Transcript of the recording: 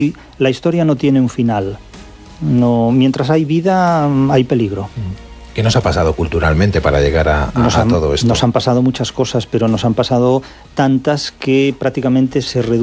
La historia no tiene un final. No, mientras hay vida, hay peligro. ¿Qué nos ha pasado culturalmente para llegar a todo esto? Nos han pasado muchas cosas, pero nos han pasado tantas que prácticamente se reducen